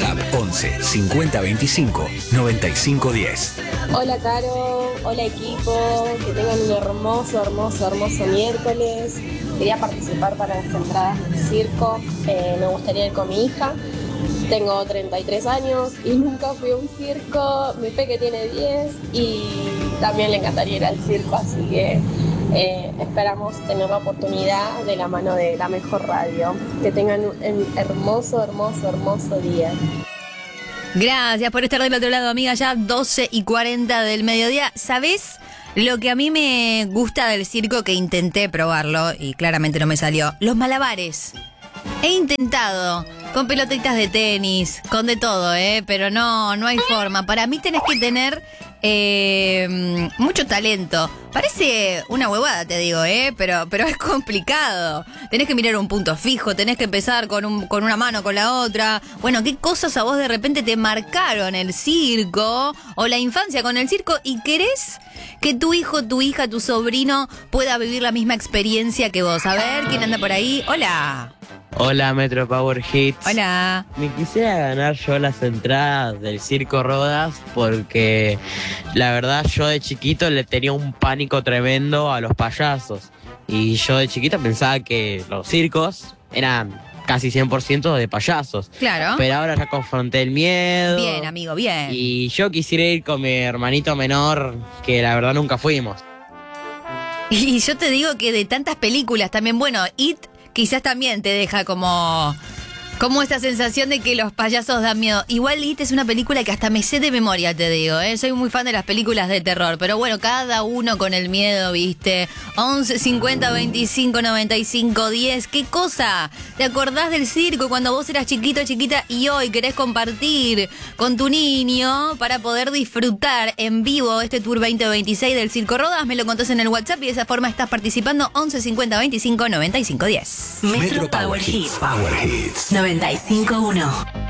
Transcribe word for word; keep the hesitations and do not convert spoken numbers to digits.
WhatsApp once cincuenta veinticinco noventa y cinco diez. Hola Caro, hola equipo, que tengan un hermoso, hermoso, hermoso miércoles. Quería participar para las entradas del circo, eh, me gustaría ir con mi hija. Tengo treinta y tres años y nunca fui a un circo, mi peque tiene diez y también le encantaría ir al circo, así que eh, esperamos tener la oportunidad de la mano de La Mejor Radio. Que tengan un hermoso, hermoso, hermoso día. Gracias por estar del otro lado, amiga. Ya doce y cuarenta del mediodía. ¿Sabés lo que a mí me gusta del circo, que intenté probarlo y claramente no me salió? Los malabares. He intentado con pelotitas de tenis, con de todo, ¿eh? Pero no, no hay forma. Para mí tenés que tener eh, mucho talento. Parece una huevada, te digo, ¿eh? Pero, pero es complicado. Tenés que mirar un punto fijo, tenés que empezar con, un, con una mano, con la otra. Bueno, ¿qué cosas a vos de repente te marcaron el circo o la infancia con el circo y querés que tu hijo, tu hija, tu sobrino pueda vivir la misma experiencia que vos? A ver, ¿quién anda por ahí? Hola. Hola Metro Power Hits. Hola. Me quisiera ganar yo las entradas del Circo Rodas porque la verdad yo de chiquito le tenía un pánico tremendo a los payasos. Y yo de chiquito pensaba que los circos eran casi cien por ciento de payasos. Claro. Pero ahora ya confronté el miedo. Bien, amigo, bien. Y yo quisiera ir con mi hermanito menor, que la verdad nunca fuimos. Y yo te digo que de tantas películas también, bueno, It quizás también te deja como, como esta sensación de que los payasos dan miedo. Igual It es una película que hasta me sé de memoria, te digo, ¿eh? Soy muy fan de las películas de terror, pero bueno, cada uno con el miedo, ¿viste? once cincuenta veinticinco noventa y cinco diez. ¿Qué cosa? ¿Te acordás del circo cuando vos eras chiquito, chiquita y hoy querés compartir con tu niño para poder disfrutar en vivo este Tour veinte veintiséis del Circo Rodas? Me lo contás en el WhatsApp y de esa forma estás participando. Once cincuenta veinticinco noventa y cinco diez. Metro Power Hits. Power Hits. noventa y cinco uno.